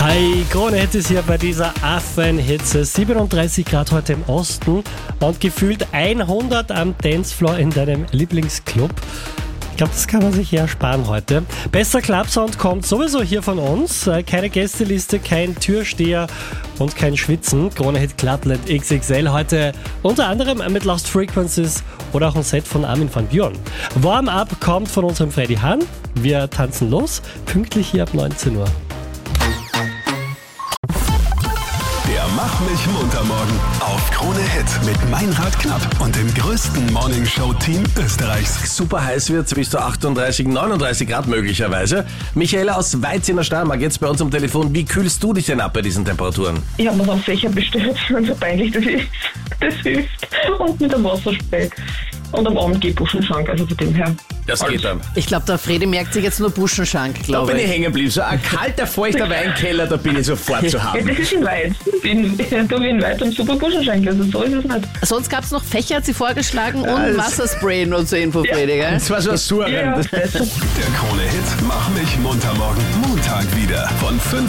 Krone Hit ist hier bei dieser Affenhitze. 37 Grad heute im Osten und gefühlt 100 am Dancefloor in deinem Lieblingsclub. Ich glaube, das kann man sich ja ersparen heute. Bester Clubsound kommt sowieso hier von uns. Keine Gästeliste, kein Türsteher und kein Schwitzen. Krone Hit Clubland XXL heute unter anderem mit Lost Frequencies oder auch ein Set von Armin van Buuren. Warm Up kommt von unserem Freddy Hahn. Wir tanzen los, pünktlich hier ab 19 Uhr. Der Mach mich munter morgen auf Krone Hit mit Meinrad Knapp und dem größten Morningshow-Team Österreichs. Super heiß wird, bis zu 38, 39 Grad möglicherweise. Michaela aus Weiz in der Steiermark, jetzt bei uns am Telefon. Wie kühlst du dich denn ab bei diesen Temperaturen? Ich habe mir so einen Fächer bestellt, so peinlich das ist. Das hilft. Und mit einem Wasserspray. Und am Abend geht Buschenschank, also von dem her. Das geht dann. Ich glaube, der Fredi merkt sich jetzt nur Buschenschank, Da glaube bin ich ich. hängen geblieben. So ein kalter, feuchter Weinkeller, da bin ich sofort zu Ja, haben. das ist in Weiz. In Weiz und super Buschenschank, also so ist es nicht. Sonst gab es noch Fächer, hat sie vorgeschlagen, und Wasserspray nur zur Info, Fredi, gell? Das war so ein Surren. Ja, Der Krone Hit Mach mich munter morgen Montag wieder von 5